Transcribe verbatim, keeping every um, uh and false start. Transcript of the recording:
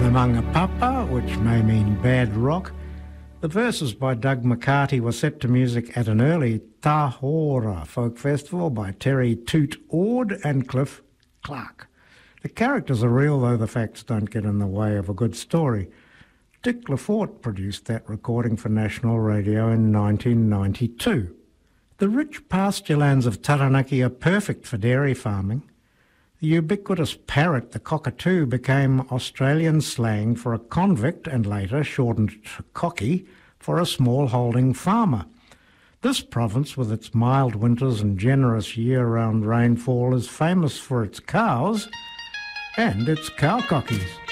The Mangapapa, which may mean bad rock. The verses by Doug McCarty were set to music at an early Tahora folk festival by Terry Toot Ord and Cliff Clark. The characters are real, though the facts don't get in the way of a good story. Dick Lafort produced that recording for National Radio in nineteen ninety-two. The rich pasture lands of Taranaki are perfect for dairy farming. The ubiquitous parrot, the cockatoo, became Australian slang for a convict and later shortened to cocky for a small-holding farmer. This province, with its mild winters and generous year-round rainfall, is famous for its cows and its cowcockies.